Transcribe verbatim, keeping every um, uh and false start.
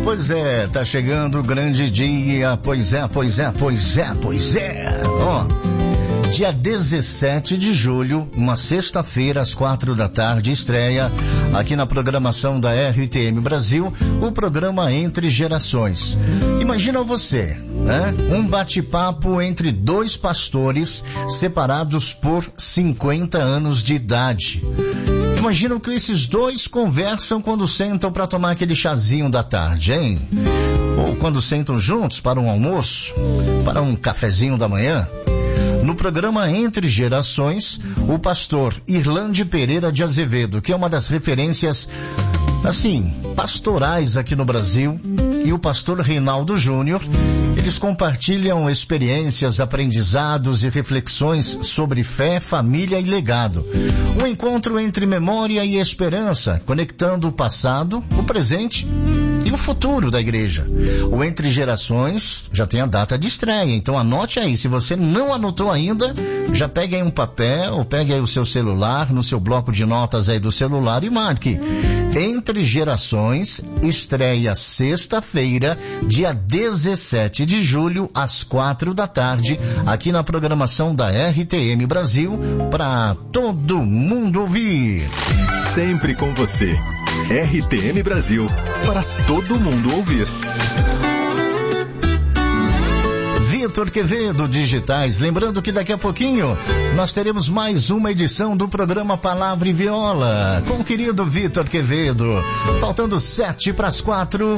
Pois é, tá chegando o grande dia, pois é, pois é, pois é, pois é. Ó, dia dezessete de julho, uma sexta-feira, às quatro da tarde, estreia aqui na programação da R T M Brasil, o programa Entre Gerações. Imagina você, né? Um bate-papo entre dois pastores separados por cinquenta anos de idade. Imagina o que esses dois conversam quando sentam para tomar aquele chazinho da tarde, hein? Ou quando sentam juntos para um almoço, para um cafezinho da manhã. No programa Entre Gerações, o pastor Irlande Pereira de Azevedo, que é uma das referências, assim, pastorais aqui no Brasil, e o pastor Reinaldo Júnior, eles compartilham experiências, aprendizados e reflexões sobre fé, família e legado. Um encontro entre memória e esperança, conectando o passado, o presente e o futuro da igreja. O Entre Gerações já tem a data de estreia, então anote aí. Se você não anotou ainda, já pegue aí um papel ou pegue aí o seu celular, no seu bloco de notas aí do celular e marque. Entre Gerações, estreia sexta-feira, dia dezessete de julho, às quatro da tarde, aqui na programação da R T M Brasil, para todo mundo ouvir. Sempre com você. R T M Brasil, para todo mundo ouvir. Vitor Quevedo Digitais, lembrando que daqui a pouquinho nós teremos mais uma edição do programa Palavra e Viola com o querido Vitor Quevedo, faltando sete para as quatro.